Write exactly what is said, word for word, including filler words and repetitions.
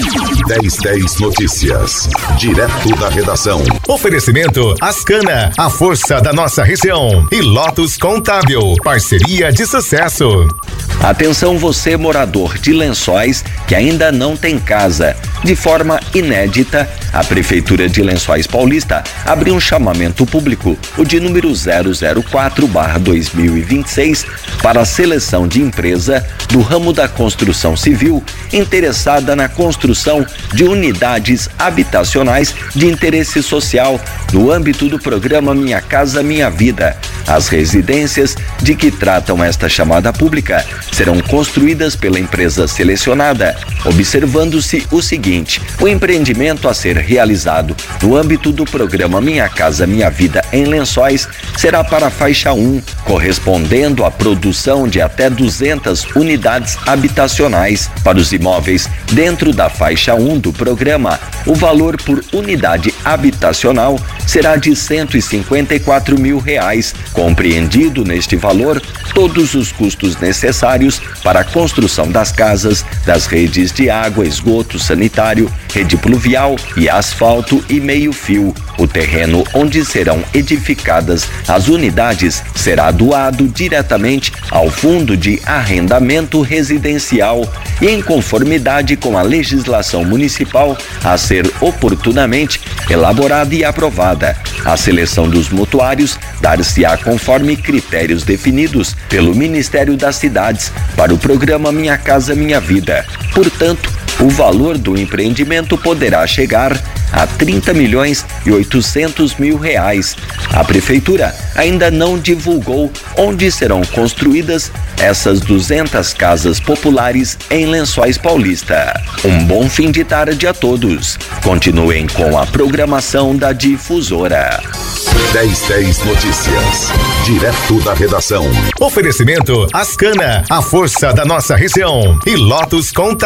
dez dez Notícias, direto da redação. Oferecimento Ascana, a força da nossa região. E Lotus Contábil, parceria de sucesso. Atenção você, morador de Lençóis, que ainda não tem casa. De forma inédita, a Prefeitura de Lençóis Paulista abriu um chamamento público, o de número zero zero quatro barra dois mil e vinte e seis, para a seleção de empresa do ramo da construção civil interessada na construção de unidades habitacionais de interesse social no âmbito do programa Minha Casa Minha Vida. As residências de que tratam esta chamada pública serão construídas pela empresa selecionada, observando-se o seguinte: o empreendimento a ser realizado no âmbito do programa Minha Casa Minha Vida em Lençóis será para a faixa um, correspondendo à produção de até duzentas unidades habitacionais. Para os imóveis dentro da faixa um do programa, o valor por unidade habitacional será de cento e cinquenta e quatro mil reais, compreendido neste valor todos os custos necessários para a construção das casas, das redes de água, esgoto sanitário, rede pluvial e asfalto e meio-fio. O terreno onde serão edificadas as unidades será doado diretamente ao Fundo de Arrendamento Residencial e em conformidade com a legislação municipal a ser oportunamente elaborada e aprovada. A seleção dos mutuários dar-se-á conforme critérios definidos pelo Ministério das Cidades para o programa Minha Casa Minha Vida. Portanto, o valor do empreendimento poderá chegar a trinta milhões e oitocentos mil reais. A Prefeitura ainda não divulgou onde serão construídas essas duzentas casas populares em Lençóis Paulista. Um bom fim de tarde a todos. Continuem com a programação da Difusora. dez dez Notícias, direto da redação. Oferecimento Ascana, a força da nossa região. E Lotus Contábil.